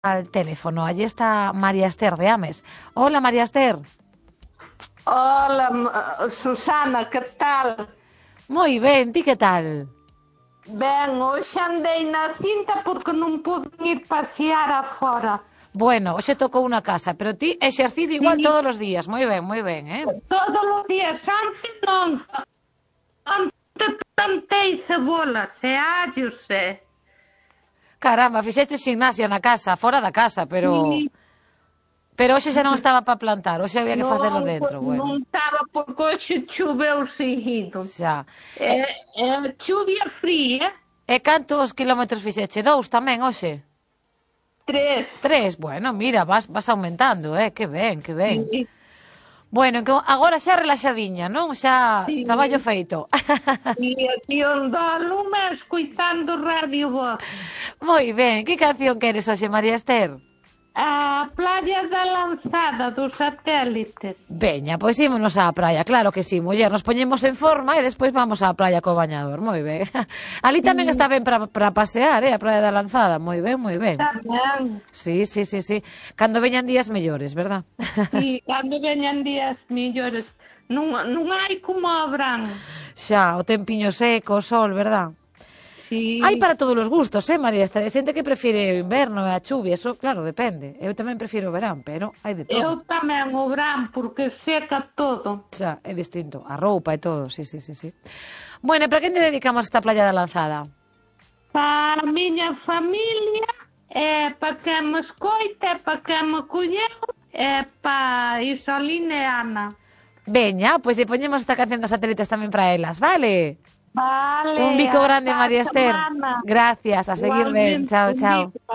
Al teléfono. Allí está María Esther de Ames. Hola, María Esther. Hola, Susana, que tal? Moi ben, ti que tal? Ben, hoxe andei na cinta porque non pude ir pasear afora. Bueno, hoxe tocou unha casa, pero ti exercicio igual Sí, todos os días. Moi ben, todos os días, antes non. Antes plantei cebolas e allos Caramba, fixeches gimnasia na casa, fora da casa, pero... e Pero hoxe xa non estaba para plantar, hoxe había que facelo non, dentro, non bueno. estaba porque hoxe choveu seguido. Xa. E, Chuvia fría, e cantos kilómetros fixeche? 2 tamén hoxe? 3. 3, bueno, mira, vas aumentando, que ben, que ben. Sí, Bueno, agora xa relaxadiña, non? Xa traballo sí. feito. E aquí ando a lume escoitando Radio Voz. Moi ben, que canción queres hoxe, María Esther? A Playa da Lanzada dos Satélites. Veña, pois ímonos á praia, claro que sí, muller, nos poñemos en forma e despois vamos á praia co bañador, moi ben. Ali tamén Sí, está ben para pasear, a Praia da Lanzada, moi ben, moi ben. tamén. Sí, sí, sí, sí, cando veñan días mellores, verdad? Sí, cando veñan días millores. Non hai como o verán. Xa, o tempiño seco, o sol, verdad? Hai Sí, para todos os gustos, María Esther? Hai xente que prefire o inverno e a chuvia, eso, claro, depende. Eu tamén prefiro o verán, pero hai de todo. eu tamén o verán porque seca todo. Xa, é distinto. A roupa e todo, sí, sí, sí, sí. Bueno, e para quen te dedicamos esta Playa da Lanzada? Para a miña familia, para quen me escoita, para quen me colleu, para Isolina e Ana. Veña, pois lle poñemos esta canción dos satélites tamén para elas, vale? Un Vale, bico grande, hasta a María Esther. semana. Gracias, a seguir ben. Igualmente, Chao, un chao. bico.